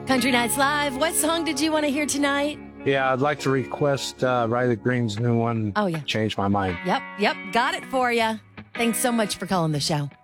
Country Nights Live. What song did you want to hear tonight? Yeah, I'd like to request Riley Green's new one. Oh, yeah. Change My Mind. Yep. Got it for you. Thanks so much for calling the show.